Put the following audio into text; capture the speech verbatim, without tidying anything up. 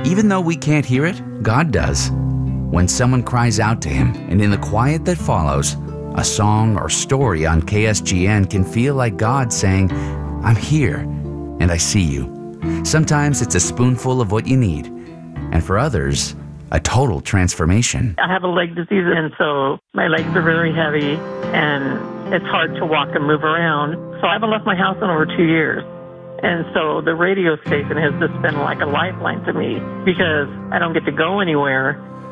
Even though we can't hear it, God does. When someone cries out to Him, and in the quiet that follows, a song or story on K S G N can feel like God saying, I'm here, and I see you. Sometimes it's a spoonful of what you need, and for others, a total transformation. I have a leg disease, and so my legs are very heavy, and it's hard to walk and move around. So I haven't left my house in over two years. And so the radio station has just been like a lifeline to me because I don't get to go anywhere.